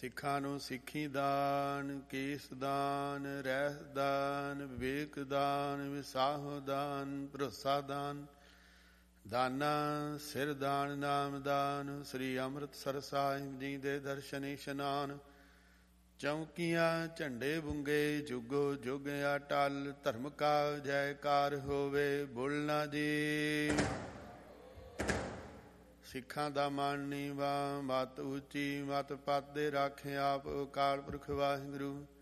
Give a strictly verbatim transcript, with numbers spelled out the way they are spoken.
ਸਿੱਖਾਂ ਨੂੰ ਸਿੱਖੀ ਦਾਨ, ਕੇਸ ਦਾਨ, ਰਹਿਤ ਦਾਨ, ਵਿਵੇਕ ਦਾਨ, ਵਿਸਾਹੋ ਦਾਨ, ਭਰੋਸਾ ਦਾਨ, ਦਾਨਾ ਸਿਰ ਦਾਨ, ਨਾਮ ਦਾਨ। ਸ੍ਰੀ ਅੰਮ੍ਰਿਤਸਰ ਸਾਹਿਬ ਜੀ ਦੇ ਦਰਸ਼ਨ ਇਸ਼ਨਾਨ। ਚੌਂਕੀਆਂ ਝੰਡੇ ਬੁੰਗੇ, ਜੁਗੋ ਜੁਗ ਅਟਲ। ਧਰਮ ਕਾ ਜੈਕਾਰ ਹੋਵੇ, ਬੋਲਣਾ ਜੀ। ਸਿੱਖਾਂ ਦਾ ਮਾਣ ਨੀਵਾਂ, ਮੱਤ ਉੱਚੀ ਮੱਤ ਪਦ ਦੇ ਰਾਖੇ ਆਪ। ਅਕਾਲ ਪੁਰਖ ਵਾਹਿਗੁਰੂ